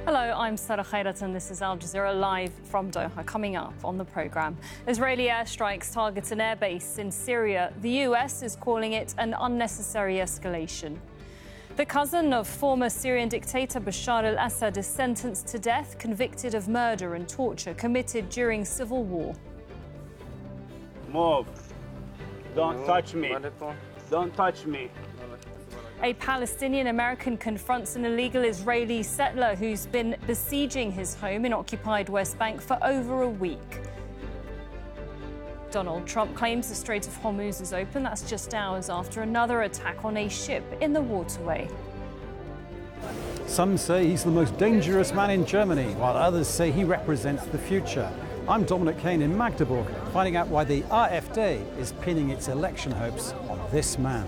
Hello, I'm Sarah Khairat and this is Al Jazeera live from Doha. Coming up on the programme, Israeli airstrikes target an airbase in Syria. The US is calling it an unnecessary escalation. The cousin of former Syrian dictator Bashar al-Assad is sentenced to death, convicted of murder and torture committed during civil war. Move. Don't touch me. Don't touch me. A Palestinian American confronts an illegal Israeli settler who's been besieging his home in occupied West Bank for over a week. Donald Trump claims the Strait of Hormuz is open. That's just hours after another attack on a ship in the waterway. Some say he's the most dangerous man in Germany, while others say he represents the future. I'm Dominic Kane in Magdeburg, finding out why the AfD is pinning its election hopes on this man.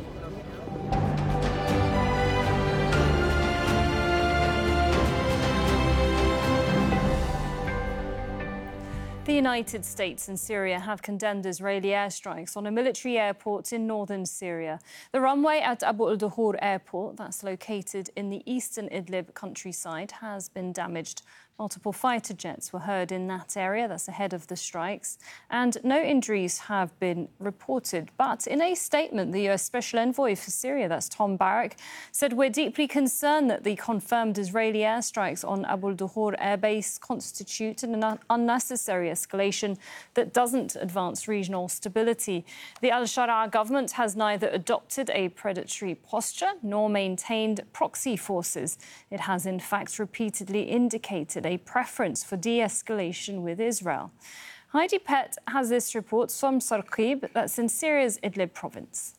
The United States and Syria have condemned Israeli airstrikes on a military airport in northern Syria. The runway at Abu al-Duhur airport, that's located in the eastern Idlib countryside, has been damaged. Multiple fighter jets were heard in that area, that's ahead of the strikes, and no injuries have been reported. But in a statement, the US Special Envoy for Syria, that's Tom Barrack, said, "We're deeply concerned that the confirmed Israeli airstrikes on Abu al-Duhur airbase constitute an unnecessary escalation that doesn't advance regional stability. The al-Shara government has neither adopted a predatory posture nor maintained proxy forces. It has, in fact, repeatedly indicated a preference for de-escalation with Israel." Heidi Pett has this report from Sarqib, that's in Syria's Idlib province.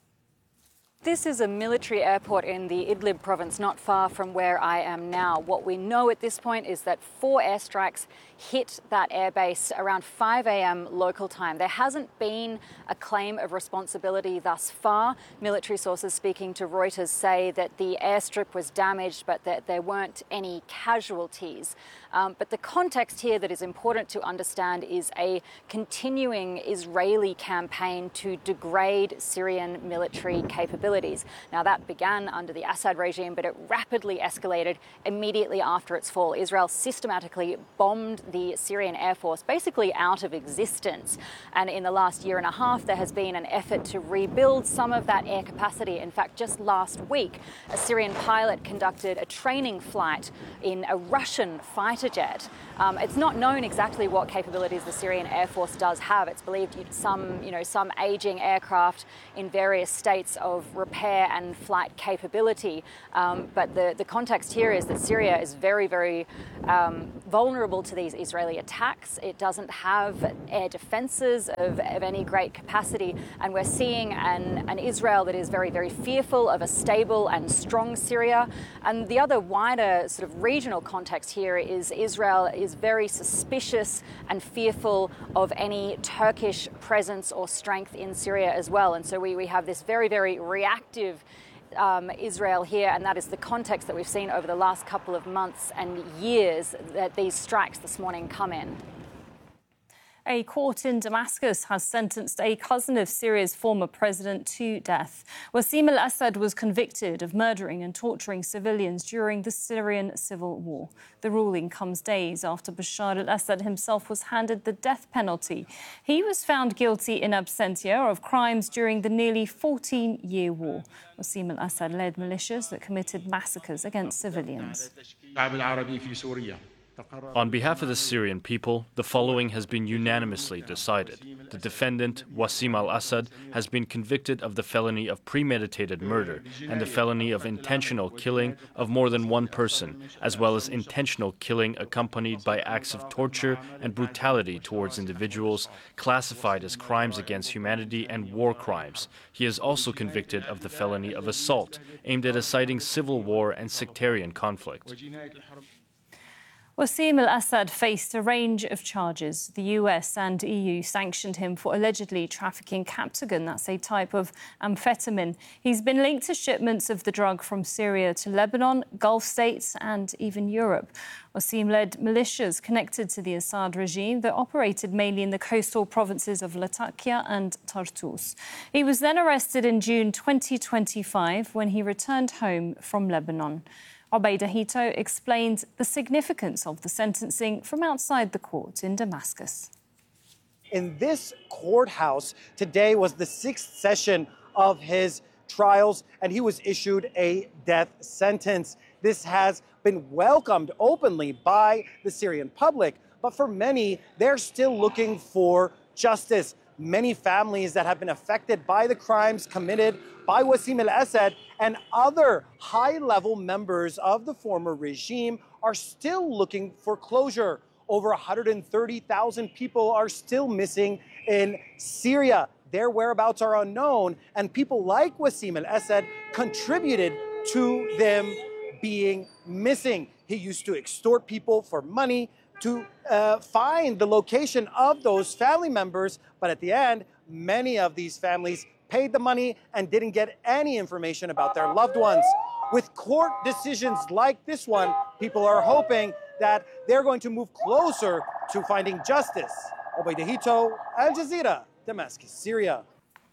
This is a military airport in the Idlib province, not far from where I am now. What we know at this point is that 4 airstrikes hit that airbase around 5 a.m. local time. There hasn't been a claim of responsibility thus far. Military sources speaking to Reuters say that the airstrip was damaged, but that there weren't any casualties. But the context here that is important to understand is a continuing Israeli campaign to degrade Syrian military capabilities. Now, that began under the Assad regime, but it rapidly escalated immediately after its fall. Israel systematically bombed the Syrian Air Force basically out of existence. And in the last year and a half, there has been an effort to rebuild some of that air capacity. In fact, just last week, a Syrian pilot conducted a training flight in a Russian fighter jet. It's not known exactly what capabilities the Syrian Air Force does have. It's believed some aging aircraft in various states of repair and flight capability. But the context here is that Syria is very, very vulnerable to these Israeli attacks. It doesn't have air defenses of any great capacity. And we're seeing an Israel that is very, very fearful of a stable and strong Syria. And the other wider sort of regional context here is Israel is very suspicious and fearful of any Turkish presence or strength in Syria as well. And so we have this very, very reactive Israel here, and that is the context that we've seen over the last couple of months and years that these strikes this morning come in. A court in Damascus has sentenced a cousin of Syria's former president to death. Wassim al-Assad was convicted of murdering and torturing civilians during the Syrian civil war. The ruling comes days after Bashar al-Assad himself was handed the death penalty. He was found guilty in absentia of crimes during the nearly 14-year war. Wassim al-Assad led militias that committed massacres against civilians. On behalf of the Syrian people, the following has been unanimously decided. The defendant, Wassim al-Assad, has been convicted of the felony of premeditated murder and the felony of intentional killing of more than one person, as well as intentional killing accompanied by acts of torture and brutality towards individuals classified as crimes against humanity and war crimes. He is also convicted of the felony of assault, aimed at inciting civil war and sectarian conflict. Wassim al-Assad faced a range of charges. The US and EU sanctioned him for allegedly trafficking Captagon, that's a type of amphetamine. He's been linked to shipments of the drug from Syria to Lebanon, Gulf states and even Europe. Wassim led militias connected to the Assad regime that operated mainly in the coastal provinces of Latakia and Tartus. He was then arrested in June 2025 when he returned home from Lebanon. Obaida Hito explained the significance of the sentencing from outside the court in Damascus. In this courthouse, today was the 6th session of his trials, and he was issued a death sentence. This has been welcomed openly by the Syrian public, but for many, they're still looking for justice. Many families that have been affected by the crimes committed by Wassim al-Assad and other high-level members of the former regime are still looking for closure. Over 130,000 people are still missing in Syria. Their whereabouts are unknown, and people like Wassim al-Assad contributed to them being missing. He used to extort people for money to find the location of those family members, but at the end, many of these families paid the money and didn't get any information about their loved ones. With court decisions like this one, people are hoping that they're going to move closer to finding justice. Obaida Hito, Al Jazeera, Damascus, Syria.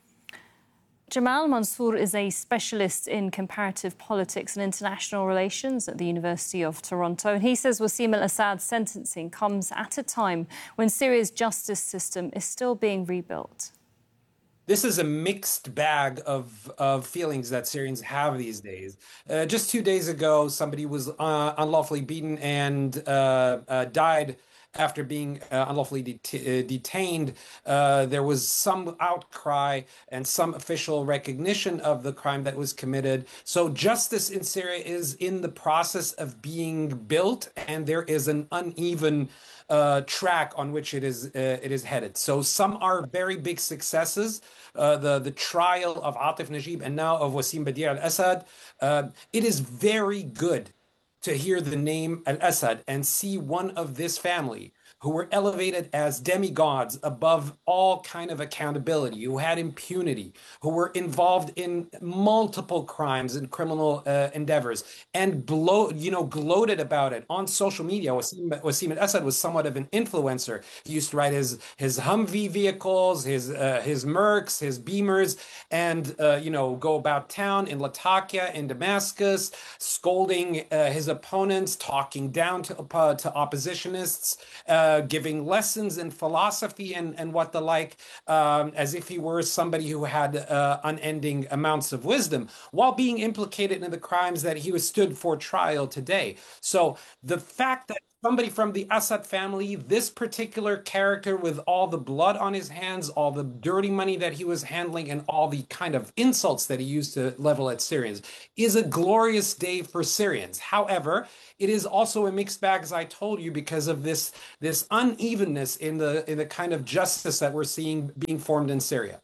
Jamal Mansour is a specialist in comparative politics and international relations at the University of Toronto. And he says Wassim al-Assad's sentencing comes at a time when Syria's justice system is still being rebuilt. This is a mixed bag of feelings that Syrians have these days. Just 2 days ago, somebody was unlawfully beaten and died after being unlawfully detained. There was some outcry and some official recognition of the crime that was committed. So justice in Syria is in the process of being built, and there is an uneven track on which it is headed. So some are very big successes. The trial of Atif Najib and now of Wassim Badir al-Assad. It is very good to hear the name al-Assad and see one of this family who were elevated as demigods above all kind of accountability, who had impunity, who were involved in multiple crimes and criminal endeavors, and gloated about it on social media. Wassim al-Assad was somewhat of an influencer. He used to ride his Humvee vehicles, his Mercs, his Beamers, and go about town in Latakia, in Damascus, scolding his opponents, talking down to oppositionists, giving lessons in philosophy and what the like, as if he were somebody who had unending amounts of wisdom, while being implicated in the crimes that he was stood for trial today. So the fact that somebody from the Assad family, this particular character with all the blood on his hands, all the dirty money that he was handling, and all the kind of insults that he used to level at Syrians, is a glorious day for Syrians. However, it is also a mixed bag, as I told you, because of this unevenness in the kind of justice that we're seeing being formed in Syria.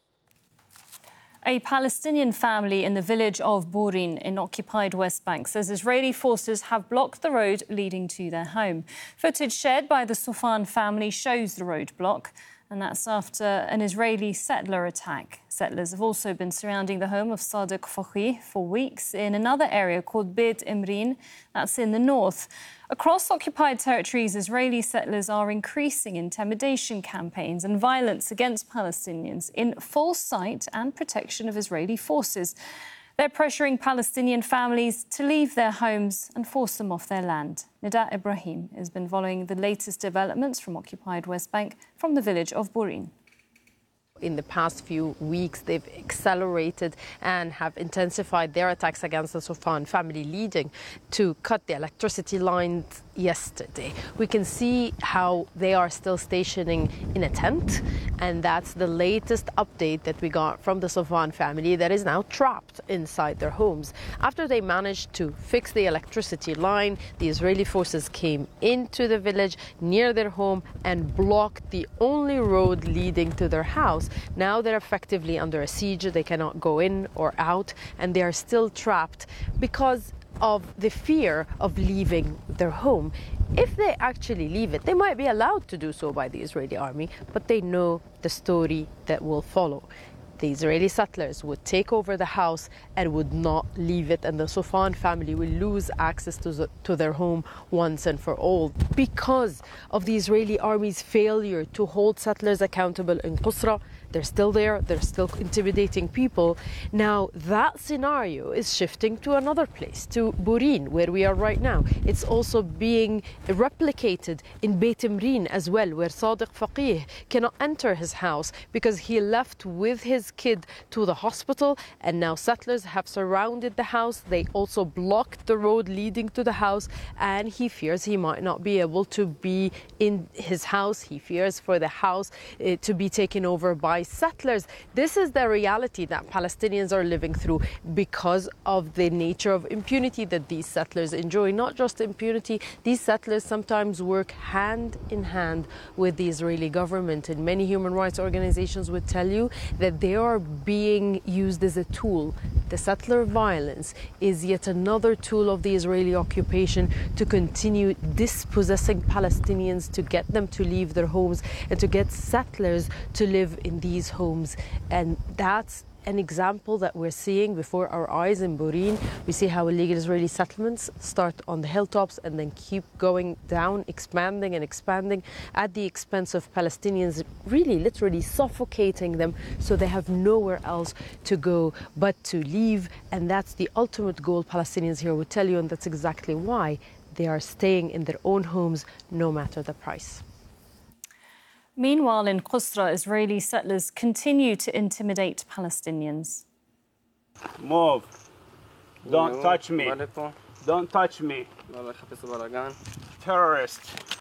A Palestinian family in the village of Burin in occupied West Bank says Israeli forces have blocked the road leading to their home. Footage shared by the Sofan family shows the roadblock, and that's after an Israeli settler attack. Settlers have also been surrounding the home of Sadiq Fakhi for weeks in another area called Beit Imrin, that's in the north. Across occupied territories, Israeli settlers are increasing intimidation campaigns and violence against Palestinians in full sight and protection of Israeli forces. They're pressuring Palestinian families to leave their homes and force them off their land. Nida Ibrahim has been following the latest developments from occupied West Bank from the village of Burin. In the past few weeks, they've accelerated and have intensified their attacks against the Sofan family, leading to cut the electricity lines yesterday. We can see how they are still stationing in a tent, and that's the latest update that we got from the Sofan family that is now trapped inside their homes. After they managed to fix the electricity line, the Israeli forces came into the village near their home and blocked the only road leading to their house. Now they're effectively under a siege. They cannot go in or out, and they are still trapped because of the fear of leaving their home. If they actually leave it, they might be allowed to do so by the Israeli army, but they know the story that will follow. The Israeli settlers would take over the house and would not leave it, and the Sofan family will lose access to their home once and for all. Because of the Israeli army's failure to hold settlers accountable in Qusra, They're still there. They're still intimidating people. Now, that scenario is shifting to another place, to Borin, where we are right now. It's also being replicated in Beit Imrin as well, where Sadiq Faqih cannot enter his house because he left with his kid to the hospital, and now settlers have surrounded the house. They also blocked the road leading to the house, and he fears he might not be able to be in his house. He fears for the house to be taken over by settlers. This is the reality that Palestinians are living through because of the nature of impunity that these settlers enjoy. Not just impunity, these settlers sometimes work hand in hand with the Israeli government, and many human rights organizations would tell you that they are being used as a tool. The settler violence is yet another tool of the Israeli occupation to continue dispossessing Palestinians, to get them to leave their homes and to get settlers to live in these homes. And that's an example that we're seeing before our eyes in Borin. We see how illegal Israeli settlements start on the hilltops and then keep going down, expanding and expanding at the expense of Palestinians, really literally suffocating them so they have nowhere else to go but to leave. And that's the ultimate goal, Palestinians here would tell you, and that's exactly why they are staying in their own homes no matter the price. Meanwhile, in Qusra, Israeli settlers continue to intimidate Palestinians. Move. Don't touch me. Don't touch me. Terrorist.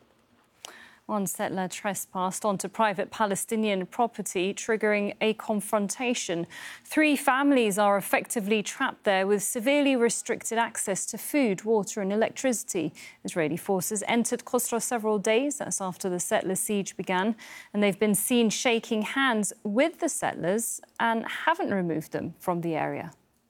One settler trespassed onto private Palestinian property, triggering a confrontation. 3 families are effectively trapped there with severely restricted access to food, water and electricity. Israeli forces entered Qusra several days. That's after the settler siege began. And they've been seen shaking hands with the settlers and haven't removed them from the area.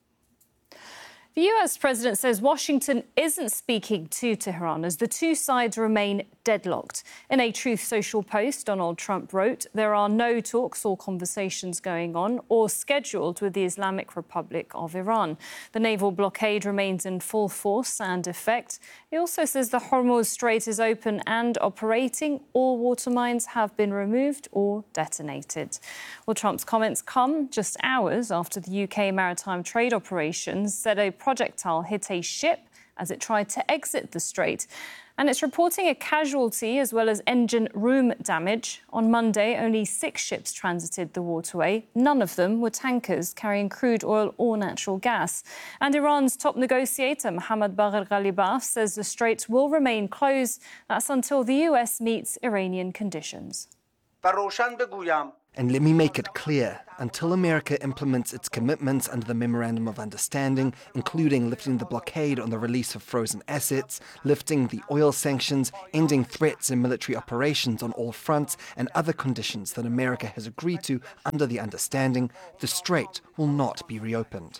The US president says Washington isn't speaking to Tehran as the two sides remain deadlocked. In a Truth Social post, Donald Trump wrote, "There are no talks or conversations going on or scheduled with the Islamic Republic of Iran. The naval blockade remains in full force and effect." He also says the Hormuz Strait is open and operating. All water mines have been removed or detonated. Well, Trump's comments come just hours after the UK Maritime Trade Operations said a projectile hit a ship as it tried to exit the strait. And it's reporting a casualty as well as engine room damage. On Monday, only 6 ships transited the waterway. None of them were tankers carrying crude oil or natural gas. And Iran's top negotiator, Mohammad Bagher Ghalibaf, says the straits will remain closed. That's until the US meets Iranian conditions. And let me make it clear, until America implements its commitments under the Memorandum of Understanding, including lifting the blockade on the release of frozen assets, lifting the oil sanctions, ending threats and military operations on all fronts, and other conditions that America has agreed to under the understanding, the strait will not be reopened.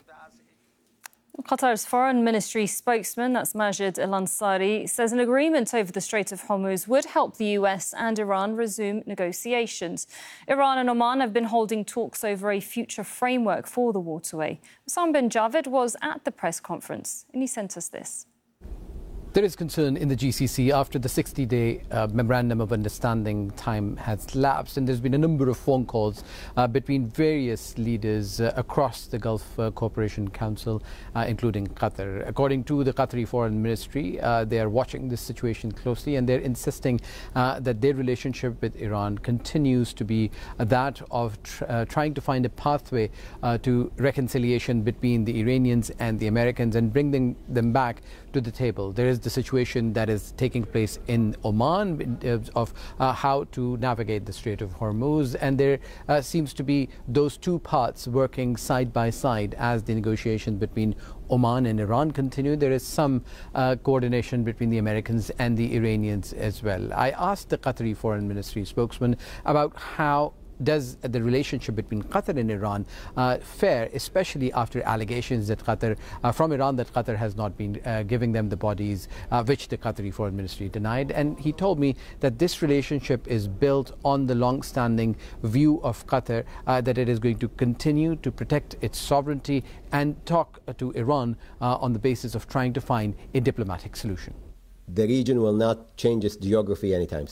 Qatar's Foreign Ministry spokesman, that's Majid Al-Ansari, says an agreement over the Strait of Hormuz would help the US and Iran resume negotiations. Iran and Oman have been holding talks over a future framework for the waterway. Sam bin Javed was at the press conference and he sent us this. There is concern in the GCC after the 60-day Memorandum of Understanding time has lapsed, and there's been a number of phone calls between various leaders across the Gulf Cooperation Council, including Qatar. According to the Qatari Foreign Ministry, they are watching this situation closely, and they're insisting that their relationship with Iran continues to be that of trying to find a pathway to reconciliation between the Iranians and the Americans and bringing them back to the table. There is the situation that is taking place in Oman in terms of how to navigate the Strait of Hormuz, and there seems to be those two parts working side by side as the negotiations between Oman and Iran continue. There is some coordination between the Americans and the Iranians as well. I asked the Qatari Foreign Ministry spokesman about how does the relationship between Qatar and Iran fare, especially after allegations that Qatar, from Iran, that Qatar has not been giving them the bodies, which the Qatari Foreign Ministry denied. And he told me that this relationship is built on the long-standing view of Qatar that it is going to continue to protect its sovereignty and talk to Iran on the basis of trying to find a diplomatic solution. The region will not change its geography anytime soon.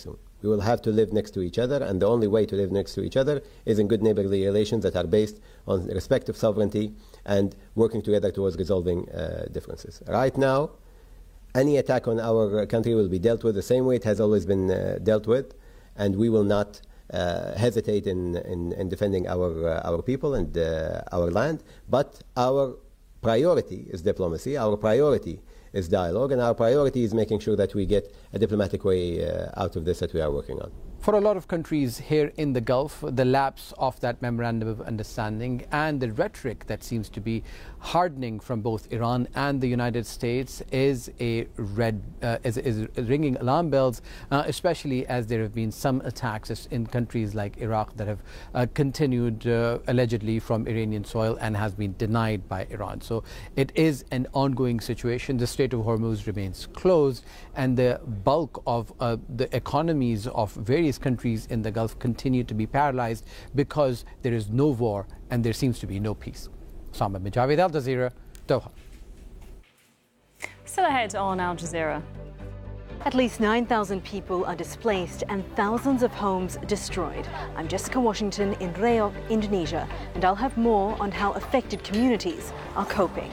We will have to live next to each other, and the only way to live next to each other is in good neighborly relations that are based on respect of sovereignty and working together towards resolving differences. Right now, any attack on our country will be dealt with the same way it has always been dealt with, and we will not hesitate in defending our people and our land. But our priority is diplomacy, our priority is dialogue, and our priority is making sure that we get a diplomatic way out of this that we are working on. For a lot of countries here in the Gulf, the lapse of that memorandum of understanding and the rhetoric that seems to be hardening from both Iran and the United States is ringing alarm bells, especially as there have been some attacks in countries like Iraq that have continued allegedly from Iranian soil and has been denied by Iran. So it is an ongoing situation. The Strait of Hormuz remains closed, and the bulk of the economies of various countries in the Gulf continue to be paralyzed because there is no war and there seems to be no peace. Sama Mijaved, Al Jazeera, Doha. Still ahead on Al Jazeera. At least 9,000 people are displaced and thousands of homes destroyed. I'm Jessica Washington in Riyadh, Indonesia, and I'll have more on how affected communities are coping.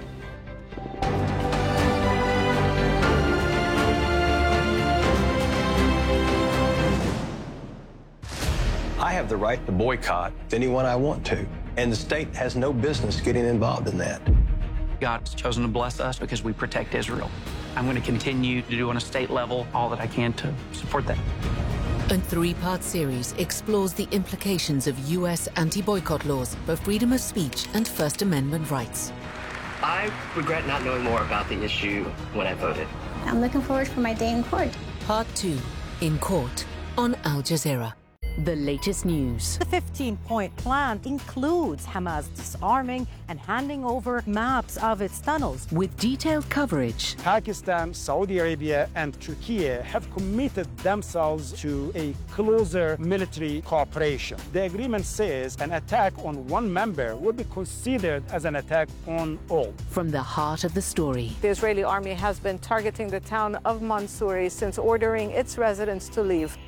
I have the right to boycott anyone I want to, and the state has no business getting involved in that. God's chosen to bless us because we protect Israel. I'm going to continue to do on a state level all that I can to support that. A three-part series explores the implications of U.S. anti-boycott laws for freedom of speech and First Amendment rights. I regret not knowing more about the issue when I voted. I'm looking forward for my day in court. Part 2, In Court, on Al Jazeera. The latest news. The 15-point plan includes Hamas disarming and handing over maps of its tunnels. With detailed coverage. Pakistan, Saudi Arabia, and Turkey have committed themselves to a closer military cooperation. The agreement says an attack on one member will be considered as an attack on all. From the heart of the story. The Israeli army has been targeting the town of Mansouri since ordering its residents to leave.